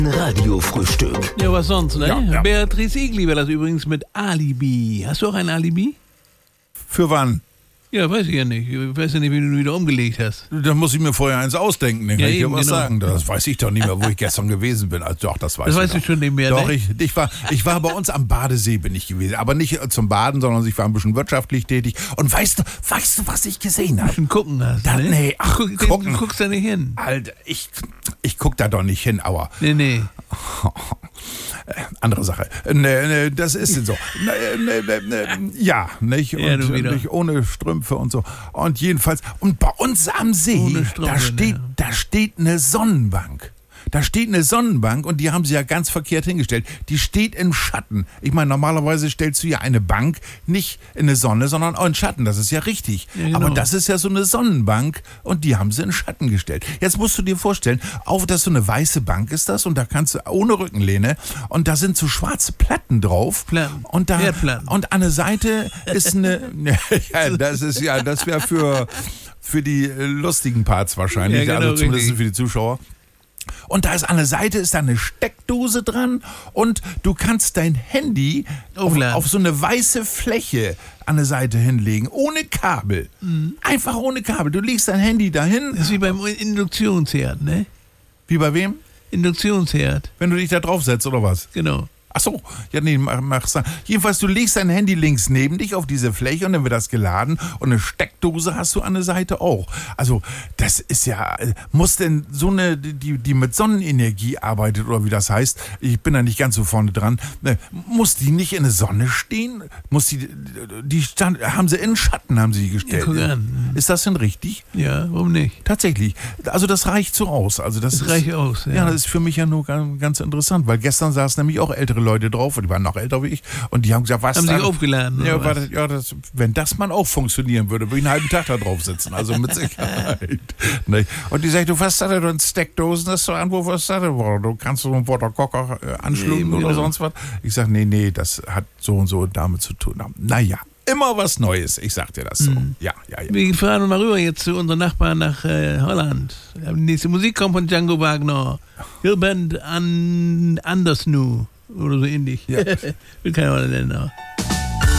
Radiofrühstück. Ja, was sonst, ne? Ja. Beatrice Egli war das übrigens mit Alibi. Hast du auch ein Alibi? Für wann? Ja, weiß ich ja nicht. Ich weiß ja nicht, wie du wieder umgelegt hast. Da muss ich mir vorher eins ausdenken. Dann kann ich dir eben, was genau. sagen. Das weiß ich doch nicht mehr, wo ich gestern gewesen bin. Also, doch, das weiß Das ich weißt doch. du schon nicht mehr, Doch, ne? ich war bei uns am Badesee bin ich gewesen. Aber nicht zum Baden, sondern ich war ein bisschen wirtschaftlich tätig. Und weißt du, was ich gesehen habe? Schon gucken hast, Da- ne? nee, ach, du gucken. guckst da nicht hin. Alter, ich guck da doch nicht hin, aber Nee. andere Sache. Das ist denn so. Ja, nicht? Ja, du Und wieder. nicht ohne Strümpfe und so. Und jedenfalls, und bei uns am See, Ohne Strümpfe, da steht eine Sonnenbank. Da steht eine Sonnenbank und die haben sie ja ganz verkehrt hingestellt. Die steht im Schatten. Ich meine, normalerweise stellst du ja eine Bank nicht in eine Sonne, sondern auch in Schatten. Das ist ja richtig. Ja, genau. Aber das ist ja so eine Sonnenbank und die haben sie in Schatten gestellt. Jetzt musst du dir vorstellen, auch dass so eine weiße Bank ist das und da kannst du ohne Rückenlehne und da sind so schwarze Platten drauf. Platten. Und da Erdplatten. und an der Seite ist eine das wäre für die lustigen Parts wahrscheinlich, Ja, genau, also zumindest richtig. für die Zuschauer. Und da ist an der Seite ist da eine Steckdose dran und du kannst dein Handy Aufladen. auf so eine weiße Fläche an der Seite hinlegen, ohne Kabel. Einfach ohne Kabel. Du legst dein Handy dahin. Das ist wie beim Induktionsherd, ne? Wie bei wem? Induktionsherd, Wenn du dich da draufsetzt oder was? genau. Ach so, ja nee, mach's dann. Jedenfalls, du legst dein Handy links neben dich auf diese Fläche und dann wird das geladen und eine Steckdose hast du an der Seite auch. Also, das ist ja, muss denn so eine, die mit Sonnenenergie arbeitet oder wie das heißt, ich bin da nicht ganz so vorne dran, muss die nicht in der Sonne stehen? Muss haben sie in Schatten, haben sie die gestellt. Ja, guck an. Ist das denn richtig? Ja, warum nicht? Tatsächlich. Also das reicht so aus. Also das reicht aus, ja. Ja, das ist für mich ja nur ganz interessant, weil gestern saßen nämlich auch ältere Leute drauf und die waren noch älter wie ich und die haben gesagt, was Haben da- sich aufgeladen, Ja, oder was? wenn das mal auch funktionieren würde, würde ich einen halben Tag da drauf sitzen. Also mit Sicherheit. Ne? Und die sagt, du was da denn Steckdosen, das so an, wo was da denn? Du kannst so einen Waterkocher anschließen Eben, oder genau. sonst was. Ich sag, nee, das hat so und so damit zu tun. Naja, immer was Neues, ich sag dir das so. Ja. Wir fahren mal rüber jetzt zu unseren Nachbarn nach Holland. Die nächste Musik kommt von Django Wagner. Hilband Anders Nu. Oder so ähnlich. Ja. Will keiner Holländer.